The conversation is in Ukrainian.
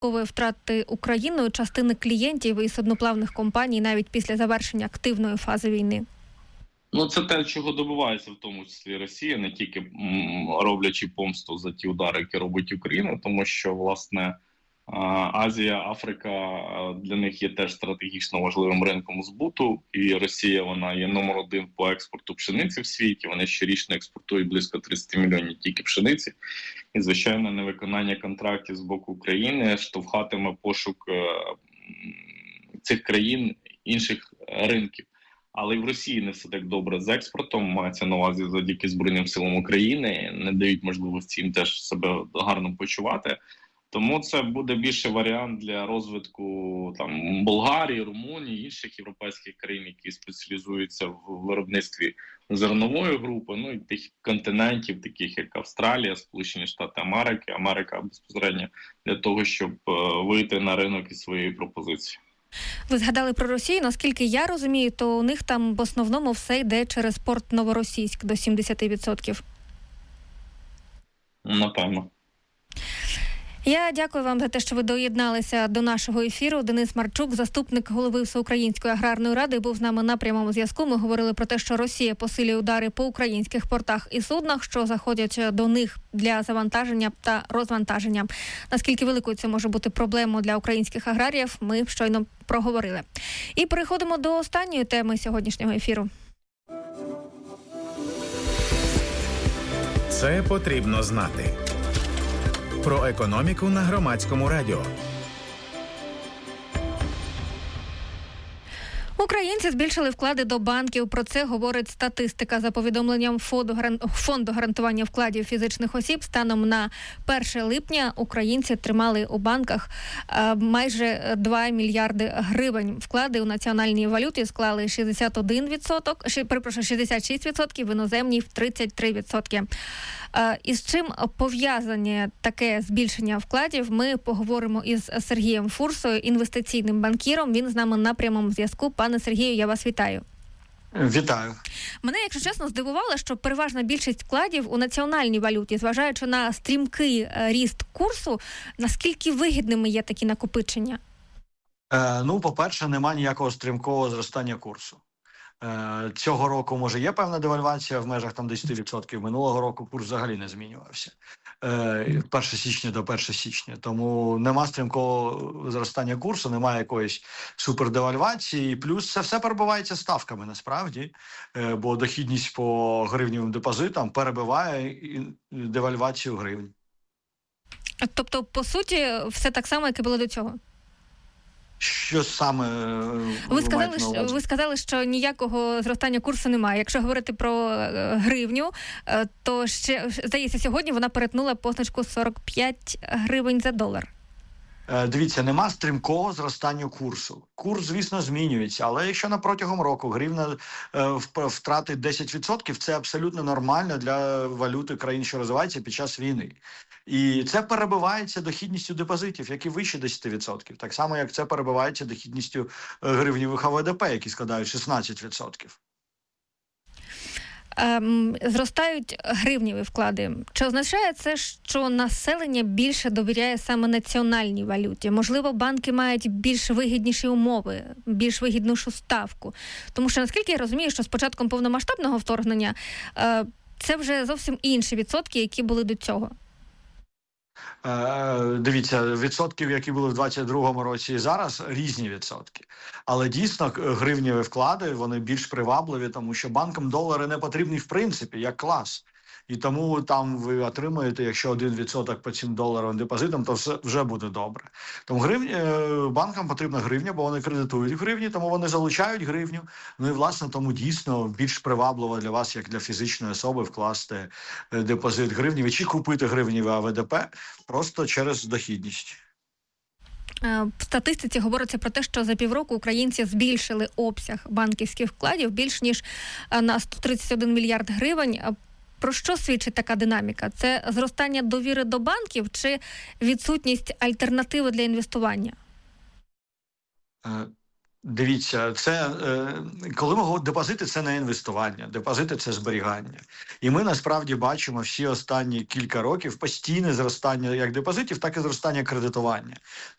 втрати Україною частини клієнтів і судноплавних компаній навіть після завершення активної фази війни? Ну, це те, чого добивається в тому числі Росія, не тільки роблячи помсту за ті удари, які робить Україна, тому що, власне, Азія, Африка для них є теж стратегічно важливим ринком збуту, і Росія, вона є номер один по експорту пшениці в світі, вони щорічно експортують близько 30 мільйонів тільки пшениці, і, звичайно, невиконання контрактів з боку України штовхатиме пошук цих країн інших ринків. Але і в Росії не все так добре з експортом, мається на увазі завдяки Збройним силам України, не дають можливості їм теж себе гарно почувати. Тому це буде більше варіант для розвитку там Болгарії, Румунії, інших європейських країн, які спеціалізуються в виробництві зернової групи, ну і тих континентів, таких як Австралія, Сполучені Штати Америки, Америка безпосередньо для того, щоб вийти на ринок із своєю пропозицією. Ви згадали про Росію. Наскільки я розумію, то у них там в основному все йде через порт Новоросійськ до 70%. Напевно. Я дякую вам за те, що ви доєдналися до нашого ефіру. Денис Марчук, заступник голови Всеукраїнської аграрної ради, був з нами на прямому зв'язку. Ми говорили про те, що Росія посилює удари по українських портах і суднах, що заходять до них для завантаження та розвантаження. Наскільки великою це може бути проблемою для українських аграріїв, ми щойно проговорили. І переходимо до останньої теми сьогоднішнього ефіру. Це потрібно знати. Про економіку на Громадському радіо. Українці збільшили вклади до банків. Про це говорить статистика. За повідомленням Фонду гарантування вкладів фізичних осіб, станом на 1 липня українці тримали у банках майже 2 мільярди гривень. Вклади у національній валюті склали 66%, в іноземній – 33%. Із чим пов'язане таке збільшення вкладів, ми поговоримо із Сергієм Фурсою, інвестиційним банкіром. Він з нами на прямому зв'язку. Пане Сергію, я вас вітаю. Вітаю. Мене, якщо чесно, здивувало, що переважна більшість вкладів у національній валюті, зважаючи на стрімкий ріст курсу, наскільки вигідними є такі накопичення? По-перше, немає ніякого стрімкого зростання курсу. Цього року, може, є певна девальвація в межах 10%. Минулого року курс взагалі не змінювався. 1 січня до 1 січня. Тому нема стрімкого зростання курсу, немає якоїсь супердевальвації. Плюс це все перебивається ставками, насправді. Бо дохідність по гривневим депозитам перебиває девальвацію гривні. Тобто, по суті, все так само, як і було до цього? Що саме ви сказали, що ніякого зростання курсу немає. Якщо говорити про гривню, то ще, здається, сьогодні вона перетнула позначку 45 гривень за долар. Дивіться, нема стрімкого зростання курсу. Курс, звісно, змінюється, але якщо на протягом року гривня втратить 10%, це абсолютно нормально для валюти країн, що розвиваються під час війни. І це перебивається дохідністю депозитів, які вище 10%. Так само, як це перебивається дохідністю гривневих АВДП, які складають 16%. Зростають гривневі вклади. Чи означає це, що населення більше довіряє саме національній валюті? Можливо, банки мають більш вигідніші умови, більш вигіднішу ставку? Тому що, наскільки я розумію, що з початком повномасштабного вторгнення це вже зовсім інші відсотки, які були до цього. Дивіться, відсотків, які були в 22-му році і зараз, різні відсотки. Але дійсно гривневі вклади, вони більш привабливі, тому що банкам долари не потрібні в принципі, як клас. І тому там ви отримаєте, якщо 1% по цим доларовим депозитам, то все вже буде добре. Тому банкам потрібна гривня, бо вони кредитують гривні, тому вони залучають гривню. Ну і, власне, тому дійсно більш привабливо для вас, як для фізичної особи, вкласти депозит гривні чи купити гривневі АВДП просто через дохідність. В статистиці говориться про те, що за півроку українці збільшили обсяг банківських вкладів більш ніж на 131 мільярд гривень. Про що свідчить така динаміка? Це зростання довіри до банків чи відсутність альтернативи для інвестування? Дивіться, коли ми говоримо, депозити – це не інвестування, депозити – це зберігання. І ми насправді бачимо всі останні кілька років постійне зростання як депозитів, так і зростання кредитування.